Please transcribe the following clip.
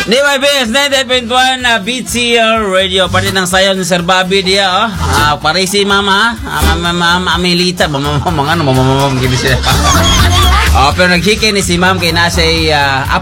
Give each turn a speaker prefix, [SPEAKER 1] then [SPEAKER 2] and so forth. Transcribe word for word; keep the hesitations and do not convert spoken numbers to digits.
[SPEAKER 1] Ni Y B S ninety-eight point one uh, B T Radio. Pati ng sayaw ni Sir Bobby diya, oh. Uh, pare si Mama, ha? Uh, Mama Amelita. Mama, mga ano, mama, mama, mama, siya. Oh, pero naghikay ni si Ma'am kay nasa uh,